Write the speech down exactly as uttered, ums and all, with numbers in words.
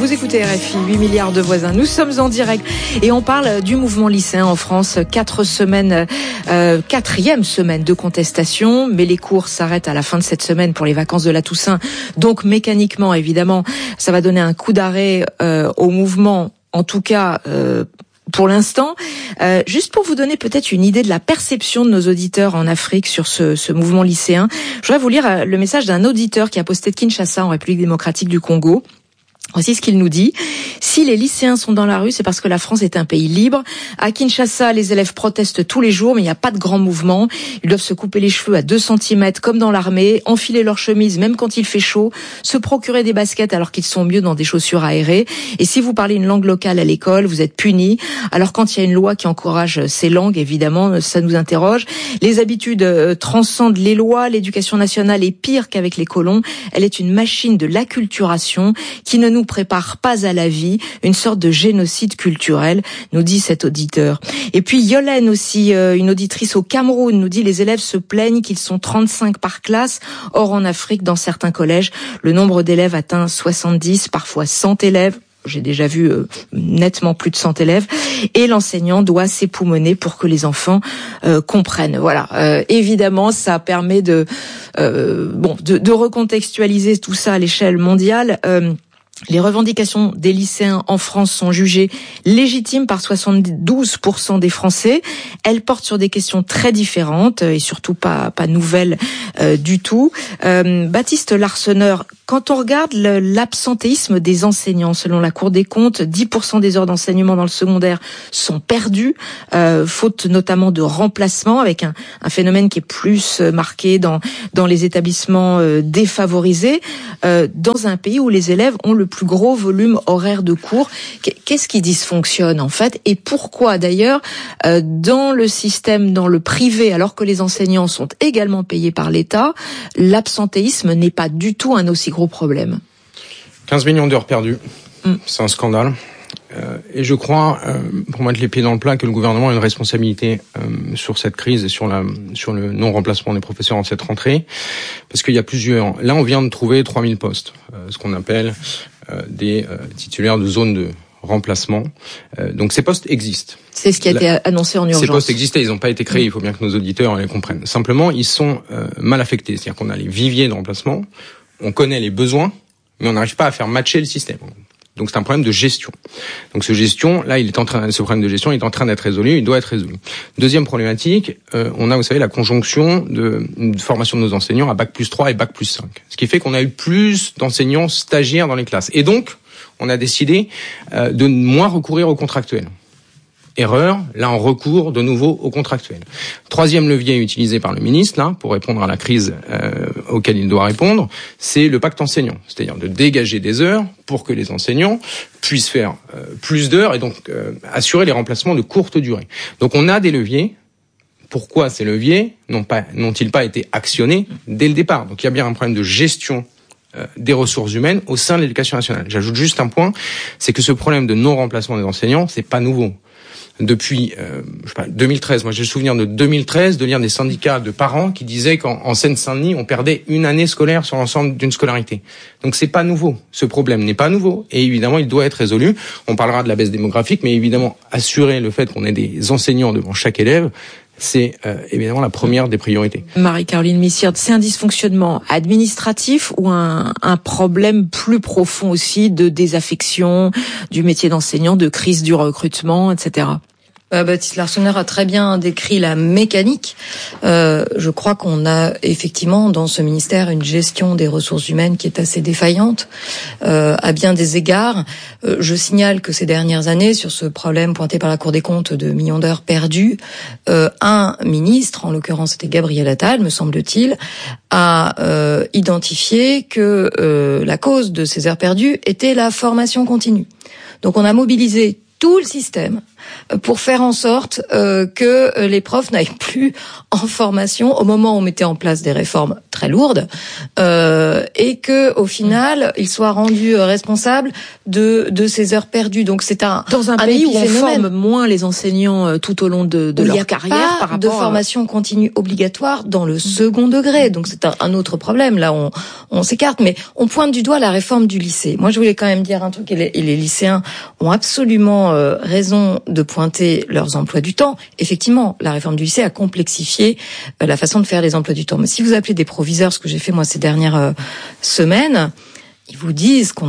Vous écoutez R F I, huit milliards de voisins. Nous sommes en direct et on parle du mouvement lycéen en France. Quatre semaines, euh, quatrième semaine de contestation, mais les cours s'arrêtent à la fin de cette semaine pour les vacances de la Toussaint. Donc mécaniquement, évidemment, ça va donner un coup d'arrêt euh, au mouvement, en tout cas euh, pour l'instant. Euh, juste pour vous donner peut-être une idée de la perception de nos auditeurs en Afrique sur ce, ce mouvement lycéen, je voudrais vous lire le message d'un auditeur qui a posté de Kinshasa en République démocratique du Congo. Voici ce qu'il nous dit. Si les lycéens sont dans la rue, c'est parce que la France est un pays libre. À Kinshasa, les élèves protestent tous les jours, mais il n'y a pas de grand mouvement. Ils doivent se couper les cheveux à deux centimètres, comme dans l'armée, enfiler leurs chemises même quand il fait chaud, se procurer des baskets alors qu'ils sont mieux dans des chaussures aérées. Et si vous parlez une langue locale à l'école, vous êtes punis. Alors quand il y a une loi qui encourage ces langues, évidemment, ça nous interroge. Les habitudes euh, transcendent les lois. L'éducation nationale est pire qu'avec les colons. Elle est une machine de l'acculturation qui ne nous prépare pas à la vie, une sorte de génocide culturel, nous dit cet auditeur. Et puis Yolène aussi, euh, une auditrice au Cameroun, nous dit les élèves se plaignent qu'ils sont trente-cinq par classe. Or en Afrique, dans certains collèges, le nombre d'élèves atteint soixante-dix, parfois cent élèves. J'ai déjà vu euh, nettement plus de cent élèves. Et l'enseignant doit s'époumoner pour que les enfants euh, comprennent. Voilà. Euh, évidemment, ça permet de, euh, bon, de, de recontextualiser tout ça à l'échelle mondiale. Euh, Les revendications des lycéens en France sont jugées légitimes par soixante-douze pour cent des Français. Elles portent sur des questions très différentes et surtout pas pas nouvelles euh, du tout. Euh, Baptiste Larseneur, quand on regarde le, l'absentéisme des enseignants, selon la Cour des comptes, dix pour cent des heures d'enseignement dans le secondaire sont perdues, euh, faute notamment de remplacement, avec un, un phénomène qui est plus marqué dans dans les établissements euh, défavorisés, euh, dans un pays où les élèves ont le plus gros volume horaire de cours. Qu'est-ce qui dysfonctionne en fait et pourquoi d'ailleurs euh, dans le système, dans le privé, alors que les enseignants sont également payés par l'État, l'absentéisme n'est pas du tout un aussi gros problème? quinze millions d'heures perdues, mm. c'est un scandale. Euh, et je crois, euh, pour mettre les pieds dans le plat, que le gouvernement a une responsabilité euh, sur cette crise et sur la sur le non-remplacement des professeurs en cette rentrée, parce qu'il y a plusieurs. Là, on vient de trouver trois mille postes, euh, ce qu'on appelle euh, des euh, titulaires de zones de remplacement. Euh, donc ces postes existent. C'est ce qui a été Là, annoncé en urgence. Ces postes existaient, ils n'ont pas été créés. Il faut bien que nos auditeurs les comprennent. Simplement, ils sont euh, mal affectés. C'est-à-dire qu'on a les viviers de remplacement, on connaît les besoins, mais on n'arrive pas à faire matcher le système. Donc c'est un problème de gestion. Donc ce gestion, là, il est en train, ce problème de gestion, il est en train d'être résolu, il doit être résolu. Deuxième problématique, euh, on a, vous savez, la conjonction de, de formation de nos enseignants à bac plus trois et bac plus cinq. Ce qui fait qu'on a eu plus d'enseignants stagiaires dans les classes. Et donc, on a décidé euh, de moins recourir aux contractuels. Erreur, là on recourt de nouveau aux contractuels. Troisième levier utilisé par le ministre, là, pour répondre à la crise euh, auquel il doit répondre, c'est le pacte enseignant, c'est-à-dire de dégager des heures pour que les enseignants puissent faire euh, plus d'heures et donc euh, assurer les remplacements de courte durée. Donc on a des leviers. Pourquoi ces leviers n'ont pas, n'ont-ils pas été actionnés dès le départ? Donc il y a bien un problème de gestion euh, des ressources humaines au sein de l'éducation nationale. J'ajoute juste un point, c'est que ce problème de non-remplacement des enseignants, c'est pas nouveau. Depuis euh, je sais pas, deux mille treize, moi j'ai le souvenir de deux mille treize de lire des syndicats de parents qui disaient qu'en en Seine-Saint-Denis on perdait une année scolaire sur l'ensemble d'une scolarité. Donc c'est pas nouveau, ce problème n'est pas nouveau et évidemment il doit être résolu. On parlera de la baisse démographique, mais évidemment assurer le fait qu'on ait des enseignants devant chaque élève, c'est euh, évidemment la première des priorités. Marie-Caroline Missierde, c'est un dysfonctionnement administratif ou un, un problème plus profond aussi de désaffection du métier d'enseignant, de crise du recrutement, et cetera? Euh, Baptiste Larseneur a très bien décrit la mécanique. Euh, je crois qu'on a effectivement dans ce ministère une gestion des ressources humaines qui est assez défaillante euh, à bien des égards. Euh, je signale que ces dernières années, sur ce problème pointé par la Cour des comptes de millions d'heures perdues, euh, un ministre, en l'occurrence c'était Gabriel Attal, me semble-t-il, a euh, identifié que euh, la cause de ces heures perdues était la formation continue. Donc on a mobilisé tout le système pour faire en sorte euh, que les profs n'aillent plus en formation au moment où on mettait en place des réformes très lourdes euh, et que au final ils soient rendus responsables de de ces heures perdues. Donc c'est un dans un, un pays où on épiphénomène. forme moins les enseignants tout au long de, de leur carrière pas par rapport de formation à... continue obligatoire dans le second degré. Donc c'est un, un autre problème. Là on on s'écarte, mais on pointe du doigt la réforme du lycée. Moi je voulais quand même dire un truc. Et les, et les lycéens ont absolument euh, raison de pointer leurs emplois du temps. Effectivement, la réforme du lycée a complexifié euh, la façon de faire les emplois du temps. Mais si vous appelez des proviseurs, ce que j'ai fait moi ces dernières euh, semaines, ils vous disent qu'on